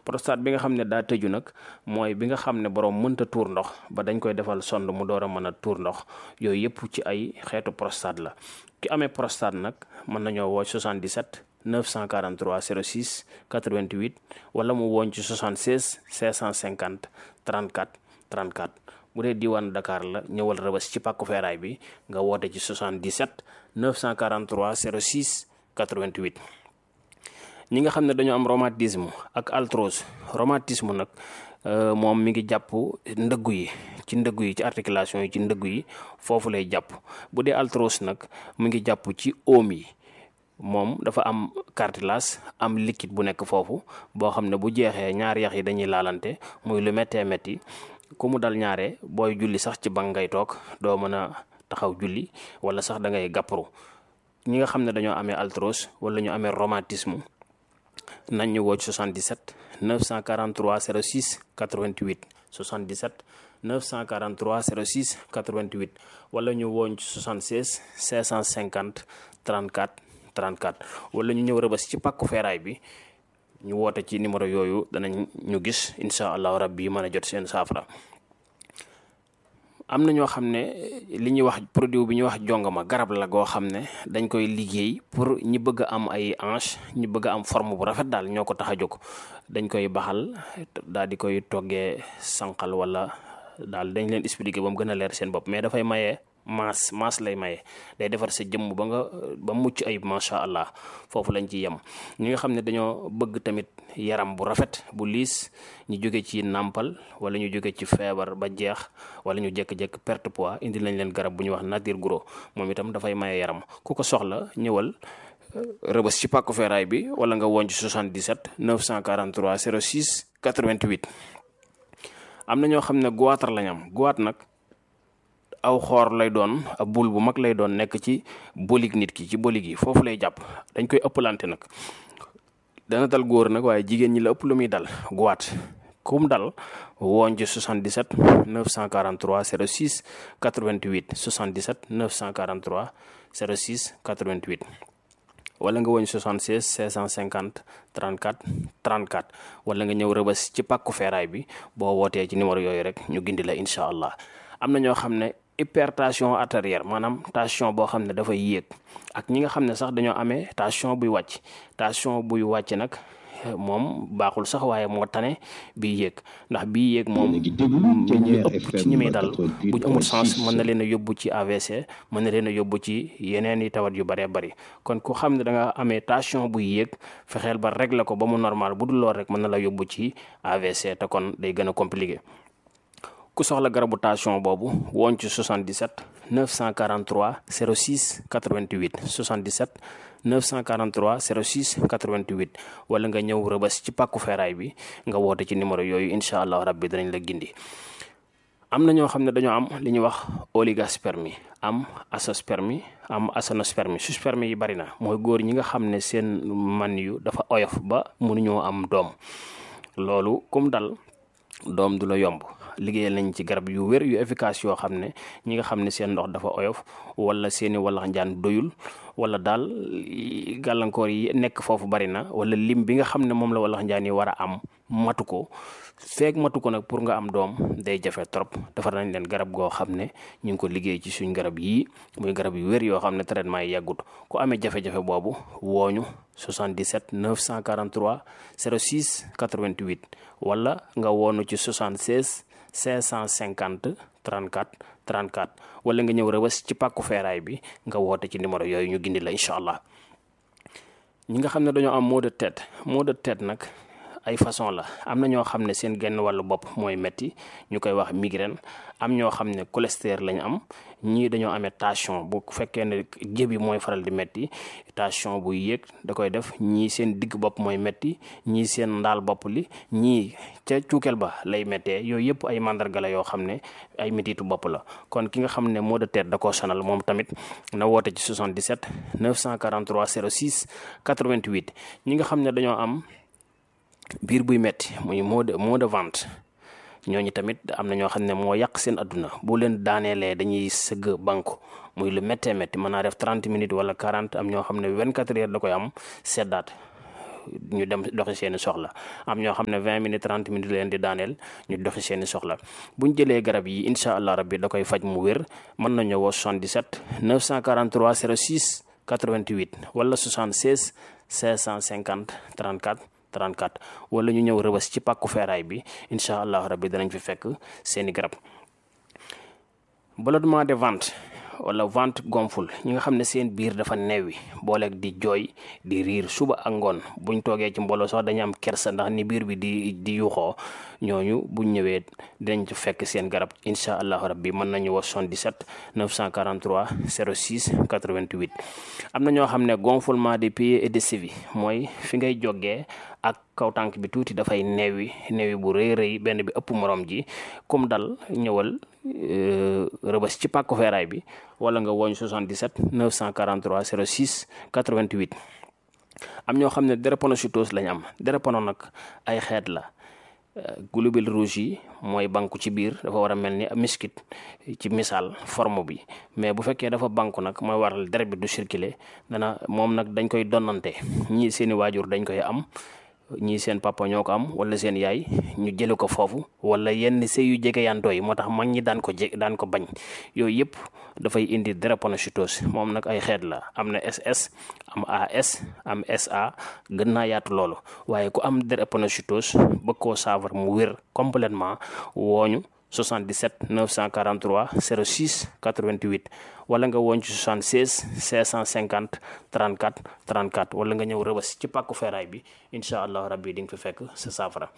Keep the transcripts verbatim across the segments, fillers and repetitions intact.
prostate bi nga xam ne daa tëju nag mooy bi nga xam ne borom mënta tuur ndox ba dañ koy defal sonde mu door a mën a tuur ndox yooyu yëpp ci ay xeetu prostate la. ki amee prostate nag mën nañoo woo soixante-dix-sept neuf cent quarante-trois zéro six quatre-vingt-huit wala mu wooñ ci soixante-seize cinq cent cinquante trente-quatre trente-quatre. bu dee diwaan Dakar la ñëwal Rëbës ci pàkku feeraay bi nga woote ci soixante-dix-sept neuf cent quarante-trois zéro six quatre-vingt-huit. ñi nga xam ne dañoo am rhumatisme ak arthrose. rhumatisme nag moom mi ngi jàpp ndëggu yi ci ndëggu yi ci articulation yi ci ndëggu yi foofu lay jàpp. bu dee arthrose nag mi ngi jàpp ci oom yi moom dafa am cartilage am liquide bu nekk foofu boo xam ne bu jeexee ñaari yax yi dañuy laalante muy lu méttee métti ku mu dal ñaare booy julli sax ci bank ngay toog doo mën a taxaw julli wala sax da ngay gàpparu. ñi nga xam ne dañoo amee arthrose wala ñu amee rhumatisme nañ ñu woo soixante-dix-sept neuf cent quarante-trois zéro six quatre-vingt-huit soixante-dix-sept neuf cent quarante-trois zéro six quatre-vingt-huit wala ñu wooñ ci soixante-seize cinq cent cinquante trente-quatre trente-quatre wala ñu ñëw Rëbës ci pàkku feeraay bi ñu woote ci numéro yooyu danañ ñu gis incha allahu rabbi mën a jot seen saafara. am na ñoo xam ne li ñuy wax produit bi ñuy wax jongama garab la goo xam ne dañ koy liggéey pour ñi bëgg a am ay hanche ñi bëgg a am forme bu rafet daal ñoo ko tax a jóg. dañ koy baxal daal di koy toggee sànqal wala daal dañ leen expliquer ba mu gën a leer seen bopp mais dafay maye maas maas lay maye day defar sa jëmm ba nga ba mucc ayib macha allah foofu lañ ci yem. ñi nga xam ne dañoo bëgg tamit yaram bu rafet bu liis ñu jóge ci nàmpal wala ñu jóge ci feebar ba jeex wala ñu jékki-jékki perte poids indi lañ leen garab bu ñuy wax nature gros moom itam dafay maye yaram ku ko soxla ñëwal Rëbës ci pàkku feeraay bi wala nga woon ci soixante-dix-sept neuf cent quarante-trois zéro six quatre-vingt-huit. am na ñoo xam ne goitre lañ am goitre nag aw xoor lay doon ab bul bu mag lay doon nekk ci bolig nit ki ci bolig yi foofu lay jàpp dañ koy ëppalante nag dana dal góor nag waaye jigéen ñi la ëpp lu muy dal goitre kum dal woon ci soixante-dix-sept neuf cent quarante-trois zéro six quatre-vingt-huit soixante-dix-sept neuf cent quarante-trois zéro six quatre-vingt-huit wala nga woñ soixante-seize cinq cent cinquante trente-quatre trente-quatre wala nga ñëw Rëbës ci pàkku feeraay bi boo wootee ci numéro yooyu rek ñu gindi la incha allah. am na ñoo xam ne hypertension artérielle maanaam tension boo xam ne dafay yéeg ak ñi nga xam ne sax dañoo amee tension buy wàcc tension buy wàcc nag moom baaxul sax waaye moo tane bii yéeg ndax bii yéeg moom ñu ëpp ci ñi muy dal bu amul sens mën na leen a yóbbu ci A V C mën na leen a yóbbu ci yeneen i tawat yu bëree bëri kon ku xam ne da nga amee tension buy yéeg fexeel ba régler ko ba mu normal bu dul lool rek mën na la yóbbu ci A V C te kon day gën a compliqué. ku soxla garabu tension boobu woon ci soixante-dix-sept neuf cent quarante-trois zéro six quatre-vingt-huit soixante-dix-sept neuf cent quarante-trois zéro six quatre-vingt-huit wala nga ñëw Rëbës ci pàkku feeraay bi nga woote ci numéro yooyu incha allah rabbi danañ la gindi. am na ñoo xam ne dañoo am li ñuy wax oligospermie am azoospermie am aténospermie sperme yi bari na mooy góor ñi nga xam ne seen man yu dafa oyof ba mënuñoo am doom loolu kum dal doom du la yomb. liggéeyal nañ ci garab yu wér yu efficace yoo xam ne ñi nga xam ne seen ndox dafa oyof wala seeni wallax njaan doyul wala daal gàllankoor yi nekk foofu bari na wala lim bi nga xam ne moom la wallax njaan yi war a am matu ko feeg matu ko nag pour nga am doom day jafe trop defar nañ leen garab goo xam ne ñu ngi ko liggéey ci suñ garab yii muy garab yu wér yoo xam ne traitement yi yàggut ku amee jafe-jafe boobu wooñu soixante-dix-sept neuf cent quarante-trois zéro six quatre-vingt-huit wala nga woonu ci soixante-seize cinq cent cinquante trente-quatre trente-quatre wala nga ñëw Rëbës ci pàkku feeraay bi nga woote ci numéro yooyu ñu gindi la incha allah. ñi nga xam ne dañoo am maux de tête maux de tête nag ay façon la am na ñoo xam ne seen genn wàllu bopp mooy metti ñu koy wax migraine am ñoo xam ne cholestérol lañu am ñii dañoo amee tension bu fekkee ne jébi mooy faral di metti tension bu yéeg da koy def ñii seen digg bopp mooy metti ñii seen ndaal bopp li ñii ca cuukeel ba lay méttee yooyu yëpp ay mandarga la yoo xam ne ay mettitu bopp la kon ki nga xam ne maux de tête da koo sonal moom tamit na woote ci soixante-dix-sept neuf cent quarante-trois zéro six quatre-vingt-huit ñi nga xam ne dañoo am biir buy metti muy maux de maux de ventre ñooñu tamit am na ñoo xam ne moo yàq seen adduna bu leen daaneelee dañuy sëgg banku muy lu méttee métti mën naa def trente minutes wala quarante am ñoo xam ne vingt-quatre heures da koy am seddaat ñu dem doxi seeni soxla. am ñoo xam ne vingt minutes trente minutes leen di daaneel ñu doxi seeni soxla. buñ jëlee garab yi incha allah rabbi da koy faj mu wér. mën nañu woo soixante-dix-sept neuf cent quarante-trois zéro six quatre-vingt-huit wala soixante-seize cinq cent cinquante trente-quatre trente-quatre wala ñu ñëw Rëbës ci pàkku feeraay bi incha allah rabbi danañ fi fekk seeni garab. ballonnement de ventre wala ventre gonfle ñi nga xam ne seen biir dafa neewi booleeg di jooy di riir suba ak ngoon buñ toogee ci mbooloo sax dañu am kersa ndax ni biir bi di di yuuxoo ñooñu buñ ñëwee dinañ ci fekk seen garab incha allahu rabbi mën nañu wax soixante-dix-sept neuf cent quarante-trois zéro six quatre-vingt-huit. am na ñoo xam ne gonflement des pieds et des chevilles mooy fi ngay jógee ak kaw tànk bi tuuti dafay neewi neewi bu rëy rëy benn bi ëpp morom ji comme dal ñëwal Rëbës ci pàkku feeraay bi wala nga woñ soixante-dix-sept neuf cent quarante-trois zéro six quatre-vingt-huit. am ñoo xam ne drépanocytose lañ am drépano nag ay xeet la. globules rouges yi mooy banku ci biir dafa war a mel ni miskit ci misaal forme bi mais bu fekkee dafa banku nag mooy waral deret bi du circuler dana moom nag dañ koy donnante ñii seeni waajur dañ koy am ñii seen papa ñoo ko am wala seen yaay ñu jële ko foofu wala yenn sëy yu jege yantoo yi moo tax mag ñi daan ko je daan ko bañ yooyu yëpp dafay indi drépanocytose moom nag ay xeet la am na S S am A S am S A gën naa yaatu loolu waaye ku am drépanocytose bëgg koo saafara mu wér complètement wooñu soixante-dix-sept neuf cent quarante-trois zéro six quatre-vingt-huit wala nga woon ci soixante-seize cinq cent cinquante trente-quatre trente-quatre wala nga ñëw Rëbës ci pàkku feeraay bi incha allah rabbi di nga fi fekk sa saafara.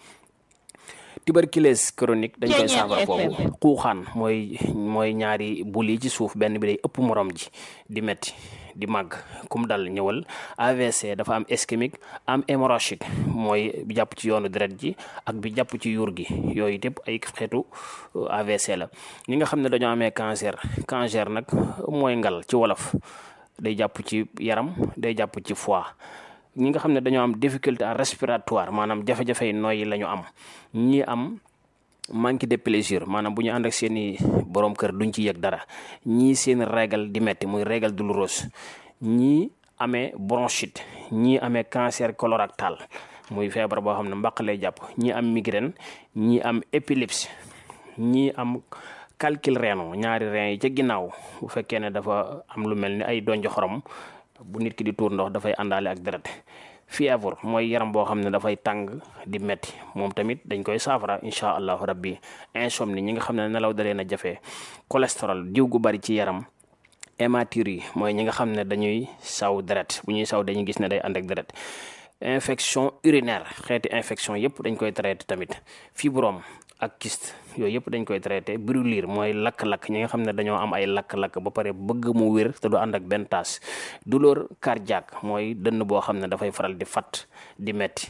tuberculose chronique dañ koy saafara foofu xuuxaan mooy mooy ñaari bul yi ci suuf benn bi day ëpp morom ji di metti di màgg kum dal ñëwal. A V C dafa am ischémique am hémorragique mooy bi jàpp ci yoonu deret ji ak bi jàpp ci yuur gi yooyu yëpp ay xeetu A V C la. ñi nga xam ne dañoo amee cancer cancer nag mooy ngal ci wolof day jàpp ci yaram day jàpp ci foie. ñi nga xam ne dañoo am difficulté respiratoire maanaam jafe-jafe nooyi la ñu am ñi am manque de plaisir maanaam bu ñu ànd ak seen i borom kër duñ ci yëg dara ñii seen régal di metti muy régal douloureuse ñii amee bronchite ñii amee cancer colorectal muy feebar boo xam ne mbaq lay jàpp ñii am migraine ñii am épilepsie ñii am calcul rénal ñaari rein yi ca ginnaaw bu fekkee ne dafa am lu mel ni ay donj xorom bu nit ki di tuur ndox dafay àndaale ak deret. fièvre mooy yaram boo xam ne dafay tàng di metti moom tamit dañ koy saafara incha allahu rabbi. insomnie ñi nga xam ne nelaw da leen a jafe. cholestérol diw gu bari ci yaram. hématurie mooy ñi nga xam ne dañuy saw deret bu ñuy saw dañuy gis ne day ànd ak deret. infection urinaire xeeti infection yëpp dañ koy traité tamit. fibrome ak kyste yooyu yëpp dañ koy traité. brûlure mooy lakk-lakk ñi nga xam ne dañoo am ay lakk-lakk ba pare bëgg mu wér te du ànd ak benn taas. douleur cardiaque mooy dënn boo xam ne dafay faral di fat di metti.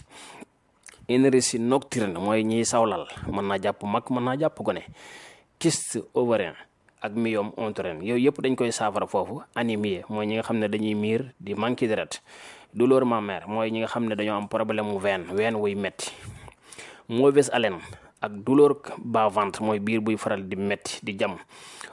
énergie nocturne mooy ñiy sawlal mën naa jàpp mag mën naa jàpp gone. kyste ovarien ak myome utérin yooyu yëpp dañ koy saafara foofu. anémie mooy ñi nga xam ne dañuy miir di manqué deret. douleur mammaire mooy ñi nga xam ne dañoo am problème mu veine veine wuy metti. mauvaise haleine ak douleur bas-ventre mooy biir buy faral di metti di jam.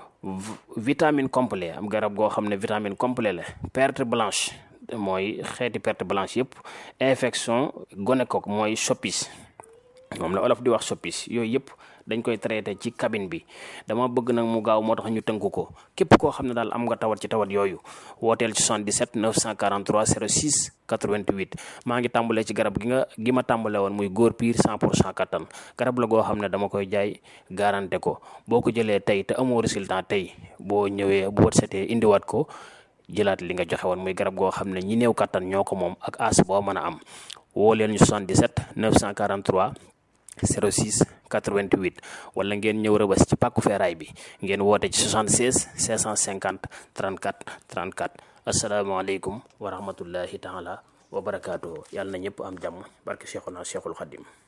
vitamine complet am garab goo xam ne vitamine complet la. perte blanche mooy xeeti perte blanche yëpp. infection gonocoque mooy soppis moom la olof di wax soppis yooyu yëpp dañ koy traité ci cabine bi. dama bëgg nag mu gaaw moo tax ñu tënk ko képp koo xam ne daal am nga tawat ci tawat yooyu wooteel ci soixante-dix-sept neuf cent quarante-trois zéro six quatre-vingt-huit. maa ngi tàmbalee ci garab gi nga gi ma tàmbale woon muy góor piir cent pour cent kattan garab la goo xam ne dama koy jaay garanté ko boo ko jëlee tey te amoo résultat tey boo ñëwee bu wët setee indiwaat ko jëlaat li nga joxe woon muy garab goo xam ne ñi néew kattan ñoo ko moom ak as boo mën a am woo leen ñu soixante-dix-sept neuf cent quarante-trois zéro six quatre-vingt-huit wala ngeen ñëw Rëbës ci pàkku feeraay bi ngeen woote ci soixante-seize cinq cent cinquante trente-quatre trente-quatre. asalaamaaleykum wa rahmatullahi taala wa barakaatuhu. yàlla na ñëpp am jàmm barke Cheikhuna Cheikhul Khadim.